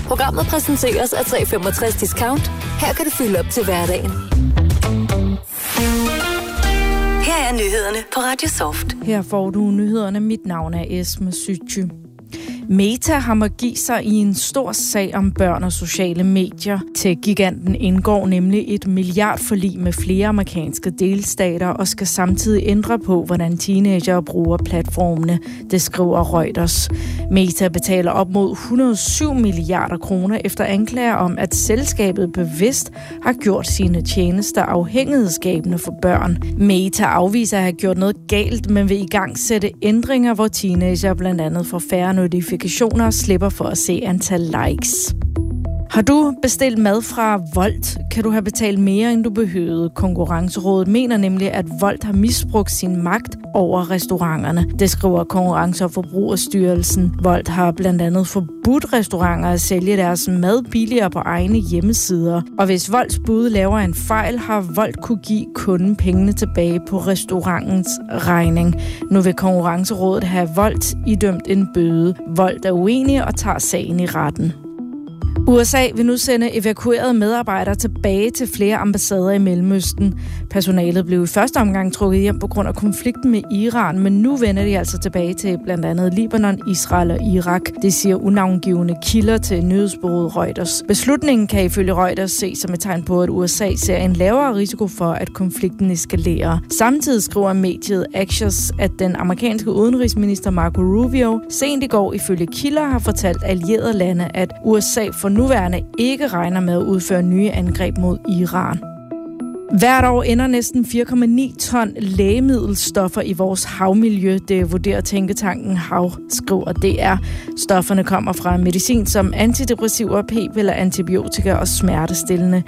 Programmet præsenteres af 365 Discount. Her kan du fylde op til hverdagen. Her er nyhederne på Radio Soft. Her får du nyhederne. Mit navn er Esme Sytty. Meta har måttet give sig i en stor sag om børn og sociale medier. Tech-giganten indgår nemlig et milliardforlig med flere amerikanske delstater og skal samtidig ændre på, hvordan teenager bruger platformene, det skriver Reuters. Meta betaler op mod 107 milliarder kroner efter anklager om, at selskabet bevidst har gjort sine tjenester afhængighedsskabende for børn. Meta afviser at have gjort noget galt, men vil i gang sætte ændringer, hvor teenager blandt andet får færre notifikationer og slipper for at se antal likes. Har du bestilt mad fra Wolt, kan du have betalt mere, end du behøvede. Konkurrencerådet mener nemlig, at Wolt har misbrugt sin magt over restauranterne. Det skriver Konkurrence- og Forbrugerstyrelsen. Wolt har blandt andet forbudt restauranter at sælge deres mad billigere på egne hjemmesider. Og hvis Wolts bud laver en fejl, har Wolt kunne give kunden pengene tilbage på restaurantens regning. Nu vil Konkurrencerådet have Wolt idømt en bøde. Wolt er uenige og tager sagen i retten. USA vil nu sende evakuerede medarbejdere tilbage til flere ambassader i Mellemøsten. Personalet blev i første omgang trukket hjem på grund af konflikten med Iran, men nu vender de altså tilbage til blandt andet Libanon, Israel og Irak. Det siger unavngivne kilder til nyhedsbureauet Reuters. Beslutningen kan ifølge Reuters ses som et tegn på, at USA ser en lavere risiko for, at konflikten eskalerer. Samtidig skriver mediet Axios, at den amerikanske udenrigsminister Marco Rubio sent i går ifølge kilder har fortalt allierede lande, at USA for nuværende ikke regner med at udføre nye angreb mod Iran. Hvert år ender næsten 4,9 ton lægemiddelstoffer i vores havmiljø. Det vurderer tænketanken Hav, skriver DR. Stofferne kommer fra medicin som antidepressiver, p-piller, antibiotika og smertestillende.